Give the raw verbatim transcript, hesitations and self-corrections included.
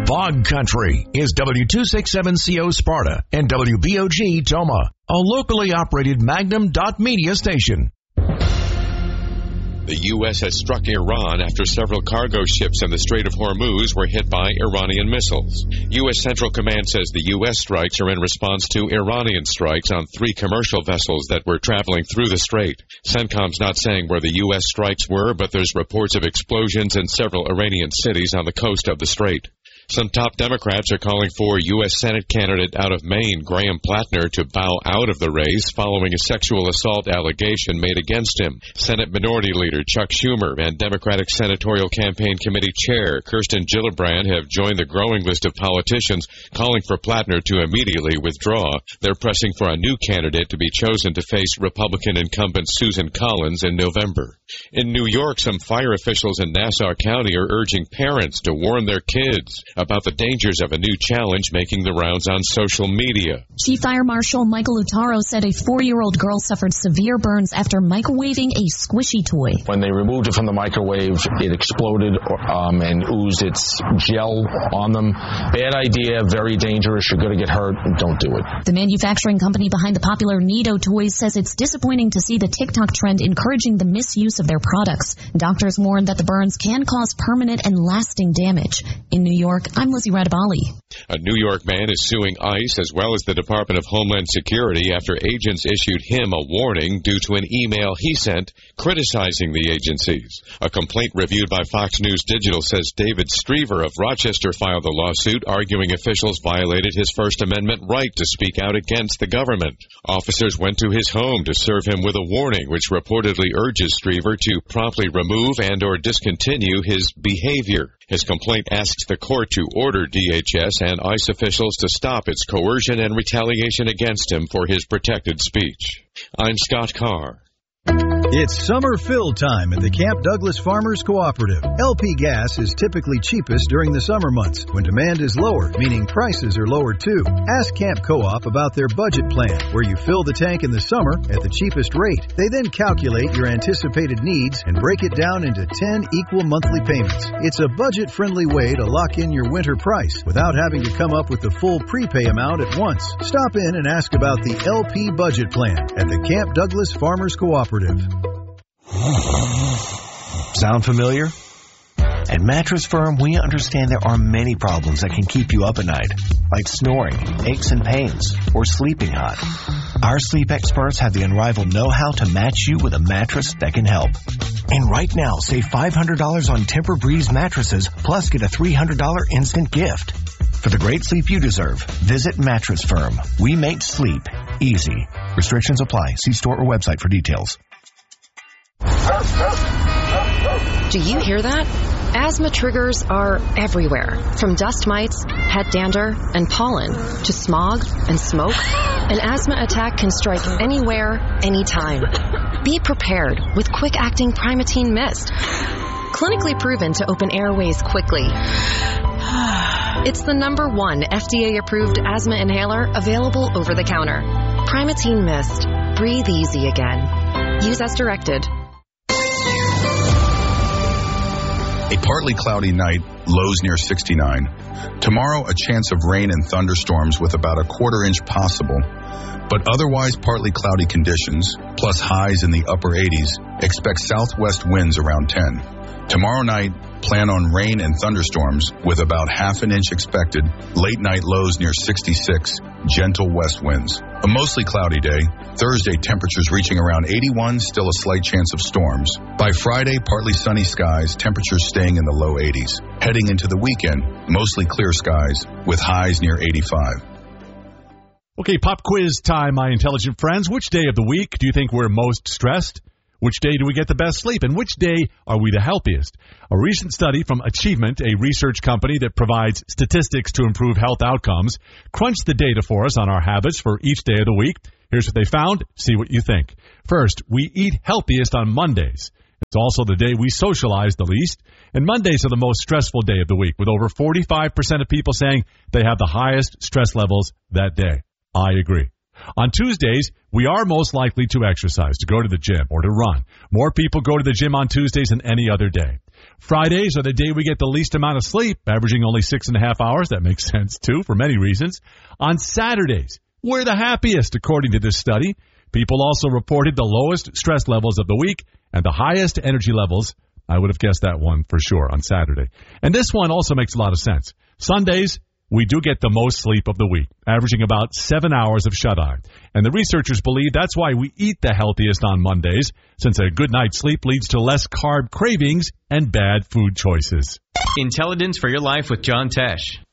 Bog Country is W two sixty-seven C O Sparta and W B O G Toma, a locally operated Magnum dot media station. The U S has struck Iran after several cargo ships in the Strait of Hormuz were hit by Iranian missiles. U S Central Command says the U S strikes are in response to Iranian strikes on three commercial vessels that were traveling through the strait. CENTCOM's not saying where the U S strikes were, but there's reports of explosions in several Iranian cities on the coast of the strait. Some top Democrats are calling for U S Senate candidate out of Maine, Graham Plattner, to bow out of the race following a sexual assault allegation made against him. Senate Minority Leader Chuck Schumer and Democratic Senatorial Campaign Committee Chair Kirsten Gillibrand have joined the growing list of politicians calling for Plattner to immediately withdraw. They're pressing for a new candidate to be chosen to face Republican incumbent Susan Collins in November. In New York, some fire officials in Nassau County are urging parents to warn their kids about the dangers of a new challenge making the rounds on social media. Chief Fire Marshal Michael Utaro said a four-year-old girl suffered severe burns after microwaving a squishy toy. When they removed it from the microwave, it exploded um, and oozed its gel on them. Bad idea, very dangerous. You're going to get hurt. Don't do it. The manufacturing company behind the popular Nido toys says it's disappointing to see the TikTok trend encouraging the misuse of their products. Doctors warn that the burns can cause permanent and lasting damage. In New York, I'm Lizzie Radabali. A New York man is suing ICE as well as the Department of Homeland Security after agents issued him a warning due to an email he sent criticizing the agencies. A complaint reviewed by Fox News Digital says David Strever of Rochester filed the lawsuit arguing officials violated his First Amendment right to speak out against the government. Officers went to his home to serve him with a warning which reportedly urges Strever to promptly remove and or discontinue his behavior. His complaint asks the court to order D H S and ICE officials to stop its coercion and retaliation against him for his protected speech. I'm Scott Carr. It's summer fill time at the Camp Douglas Farmers Cooperative. L P gas is typically cheapest during the summer months when demand is lower, meaning prices are lower too. Ask Camp Co-op about their budget plan, where you fill the tank in the summer at the cheapest rate. They then calculate your anticipated needs and break it down into ten equal monthly payments. It's a budget-friendly way to lock in your winter price without having to come up with the full prepay amount at once. Stop in and ask about the L P budget plan at the Camp Douglas Farmers Cooperative. Sound familiar? At Mattress Firm, we understand there are many problems that can keep you up at night, like snoring, aches and pains, or sleeping hot. Our sleep experts have the unrivaled know-how to match you with a mattress that can help. And right now, save five hundred dollars on Tempur-Breeze mattresses, plus get a three hundred dollars instant gift. For the great sleep you deserve, visit Mattress Firm. We make sleep easy. Restrictions apply. See store or website for details. Do you hear that? Asthma triggers are everywhere, from dust mites, head dander, and pollen, to smog and smoke. An asthma attack can strike anywhere, anytime. Be prepared with quick-acting Primatene Mist. Clinically proven to open airways quickly. It's the number one F D A-approved asthma inhaler available over the counter. Primatene Mist. Breathe easy again. Use as directed. A partly cloudy night, lows near sixty-nine. Tomorrow, a chance of rain and thunderstorms with about a quarter inch possible. But otherwise partly cloudy conditions, plus highs in the upper eighties. Expect southwest winds around ten. Tomorrow night, plan on rain and thunderstorms with about half an inch expected. Late night lows near sixty-six. Gentle west winds. A mostly cloudy day. Thursday, temperatures reaching around eighty-one, still a slight chance of storms. By Friday, partly sunny skies, temperatures staying in the low eighties. Heading into the weekend, mostly clear skies with highs near eighty-five. Okay, pop quiz time, my intelligent friends. Which day of the week do you think we're most stressed? Which day do we get the best sleep? And which day are we the healthiest? A recent study from Achievement, a research company that provides statistics to improve health outcomes, crunched the data for us on our habits for each day of the week. Here's what they found. See what you think. First, we eat healthiest on Mondays. It's also the day we socialize the least. And Mondays are the most stressful day of the week, with over forty-five percent of people saying they have the highest stress levels that day. I agree. On Tuesdays, we are most likely to exercise, to go to the gym or to run. More people go to the gym on Tuesdays than any other day. Fridays are the day we get the least amount of sleep, averaging only six and a half hours. That makes sense, too, for many reasons. On Saturdays, we're the happiest, according to this study. People also reported the lowest stress levels of the week and the highest energy levels. I would have guessed that one for sure on Saturday. And this one also makes a lot of sense. Sundays, we do get the most sleep of the week, averaging about seven hours of shut-eye. And the researchers believe that's why we eat the healthiest on Mondays, since a good night's sleep leads to less carb cravings and bad food choices. Intelligence for your life with John Tesh.